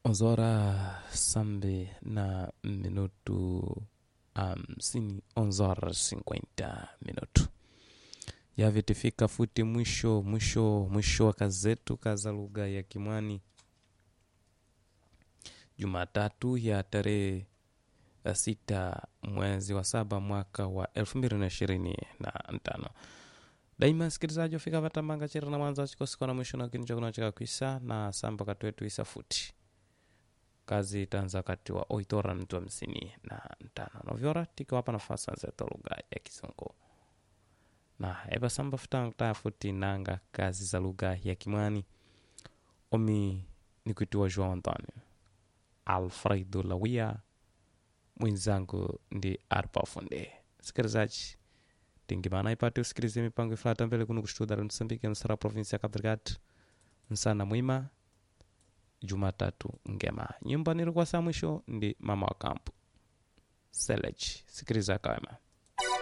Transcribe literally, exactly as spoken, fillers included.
Onzora sambe na minuto hamsini, onzora cinquenta minuto yavitifika futi mwisho mwisho mwisho wa kazi zetu kaza lugha ya Kimwani Jumatatu ya tarehe sita mwezi wa saba mwaka wa elfu mbili na ishirini na tano. Daima sikilizaji wafika vatamanga chira na mwanza chikosi na mwisho na kini chakuna chaka kuisa na samba katu wetu isa futi. Kazi itanza kati wa oitora mtu wa msini na ntano. Novyora tika wapa nafasa nzeto lugha ya Kizungu. Na eba samba futanga futi nanga kazi za lugha ya Kimwani. Omi ni kuituwa João Antonio Alfredo Lawia mwenzangu ndi Arpa Funde. Sikilizaji tingimana ipate usikilize mipango ifata mbele kunu kustuda Msambiki msara provinsi ya Cabo Delgado nsana mwima Jumatatu ngema. Nyumba nilikuwa saa mwisho ndi mama wa kampu Seleji. Sikiliza kama